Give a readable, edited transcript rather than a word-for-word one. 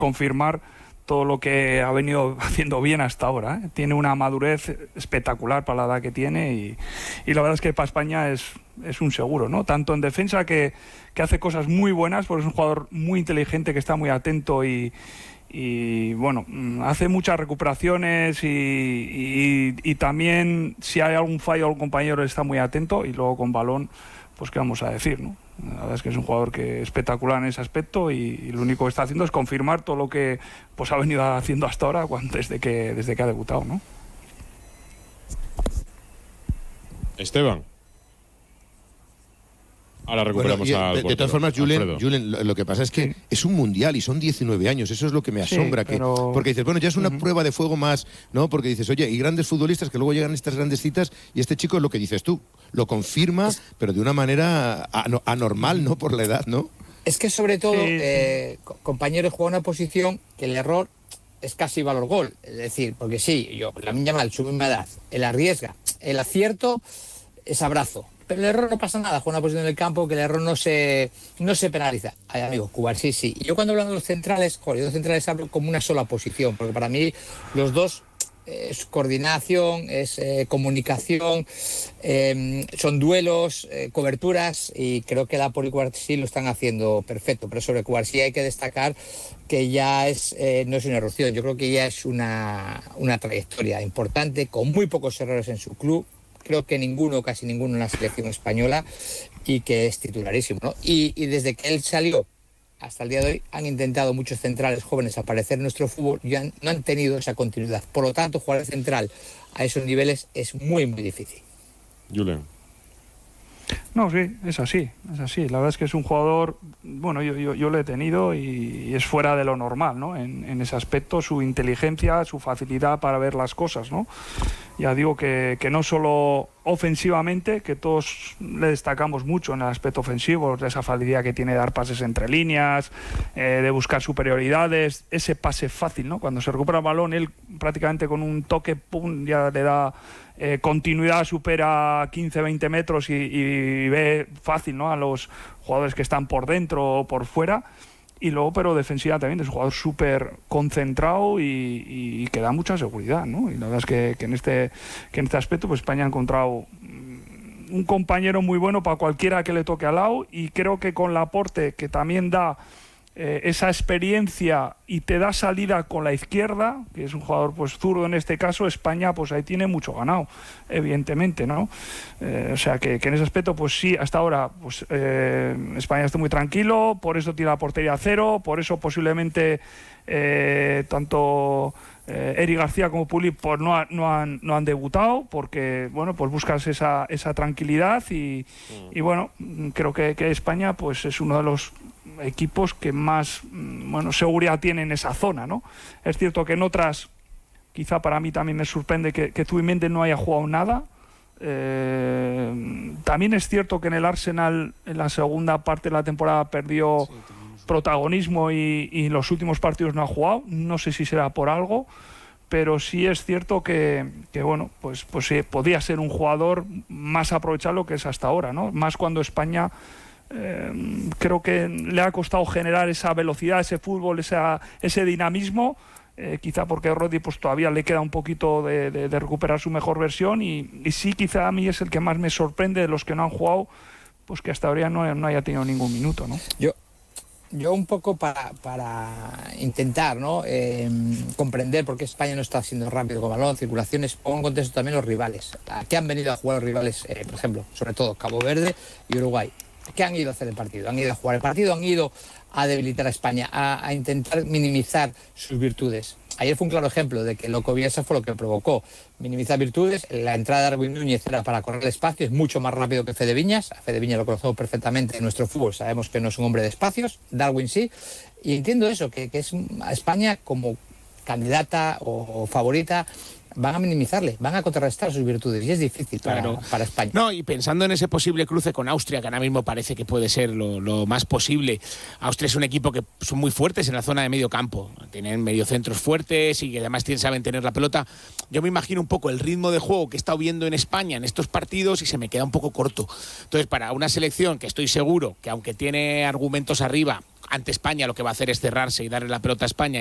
confirmar todo lo que ha venido haciendo bien hasta ahora, ¿eh? Tiene una madurez espectacular para la edad que tiene y la verdad es que para España es un seguro, ¿no? Tanto en defensa que hace cosas muy buenas, porque es un jugador muy inteligente que está muy atento y bueno, hace muchas recuperaciones y también si hay algún fallo al compañero está muy atento y luego con balón, pues qué vamos a decir, ¿no? La verdad es que es un jugador que es espectacular en ese aspecto y lo único que está haciendo es confirmar todo lo que pues ha venido haciendo hasta ahora desde que ha debutado, ¿no? Esteban. Ahora recuperamos de todas formas, Julen, lo que pasa es que es un mundial y son 19 años. Eso es lo que me asombra. Porque dices, bueno, ya es una prueba de fuego más, ¿no? Porque dices, oye, y grandes futbolistas que luego llegan a estas grandes citas y este chico es lo que dices tú, lo confirma, pero de una manera anormal, ¿no? Por la edad, ¿no? Es que sobre todo, compañero, juega una posición que el error es casi valor gol. Es decir, porque sí, Lamine Yamal, su misma edad, él arriesga. El acierto es abrazo. Pero el error no pasa nada, juega una posición del campo que el error no se penaliza. Ay, amigos, Cubarsí sí. Y yo cuando hablo de los centrales, hablo como una sola posición, porque para mí los dos es coordinación, es comunicación, son duelos, coberturas, y creo que Laporte y Cubarsí lo están haciendo perfecto. Pero sobre Cubarsí hay que destacar que ya no es una erupción, yo creo que ya es una trayectoria importante, con muy pocos errores en su club. Creo que casi ninguno en la selección española, y que es titularísimo, ¿no? Y desde que él salió hasta el día de hoy han intentado muchos centrales jóvenes aparecer en nuestro fútbol y no han tenido esa continuidad. Por lo tanto, jugar de central a esos niveles es muy, muy difícil. Julen. No, sí, es así. La verdad es que es un jugador, bueno, yo lo he tenido y es fuera de lo normal, ¿no? En ese aspecto, su inteligencia, su facilidad para ver las cosas, ¿no? Ya digo que no solo ofensivamente, que todos le destacamos mucho en el aspecto ofensivo, de esa facilidad que tiene de dar pases entre líneas, de buscar superioridades, ese pase fácil, ¿no? Cuando se recupera el balón, él prácticamente con un toque, pum, ya le da continuidad, supera 15-20 metros y ve fácil, ¿no? A los jugadores que están por dentro o por fuera. Y luego, pero defensiva también, es un jugador súper concentrado y que da mucha seguridad, ¿no? Y la verdad es que en este aspecto pues España ha encontrado un compañero muy bueno para cualquiera que le toque al lado, y creo que con Laporte, que también da esa experiencia y te da salida con la izquierda, que es un jugador pues zurdo en este caso, España pues ahí tiene mucho ganado, evidentemente, ¿no? O sea que en ese aspecto pues sí, hasta ahora pues España está muy tranquilo, por eso tiene la portería a cero, por eso posiblemente tanto Eric García como Pulisic pues no han debutado, porque bueno, pues buscas esa tranquilidad y bueno, creo que España pues es uno de los equipos que más seguridad tiene en esa zona, ¿no? Es cierto que en otras, quizá para mí también me sorprende que Zubimendi no haya jugado nada. También es cierto que en el Arsenal en la segunda parte de la temporada perdió protagonismo y los últimos partidos no ha jugado. No sé si será por algo, pero sí es cierto que bueno, pues sí, podría ser un jugador más aprovechado lo que es hasta ahora, ¿no? Más cuando España creo que le ha costado generar esa velocidad, ese fútbol, ese dinamismo, quizá porque Rodri pues todavía le queda un poquito de recuperar su mejor versión, y sí, quizá a mí es el que más me sorprende de los que no han jugado, pues que hasta ahora no haya tenido ningún minuto, ¿no? Yo un poco para intentar, ¿no? Comprender por qué España no está siendo rápido con balón, circulaciones, pongo en contexto también los rivales. ¿A qué han venido a jugar los rivales? Por ejemplo, sobre todo Cabo Verde y Uruguay. ¿Qué han ido a hacer el partido? Han ido a jugar el partido, han ido a debilitar a España, a intentar minimizar sus virtudes. Ayer fue un claro ejemplo de que Loco Bielsa fue lo que provocó minimizar virtudes. La entrada de Darwin Núñez era para correr el espacio, es mucho más rápido que Fede Viñas. A Fede Viñas lo conocemos perfectamente en nuestro fútbol, sabemos que no es un hombre de espacios, Darwin sí. Y entiendo eso, que es a España como candidata o favorita, van a minimizarle, van a contrarrestar sus virtudes, y es difícil para España. No, y pensando en ese posible cruce con Austria, que ahora mismo parece que puede ser lo más posible. Austria es un equipo que son muy fuertes en la zona de medio campo, tienen mediocentros fuertes y que además saben tener la pelota. Yo me imagino un poco el ritmo de juego que he estado viendo en España en estos partidos y se me queda un poco corto. Entonces, para una selección que estoy seguro que, aunque tiene argumentos arriba, ante España lo que va a hacer es cerrarse y darle la pelota a España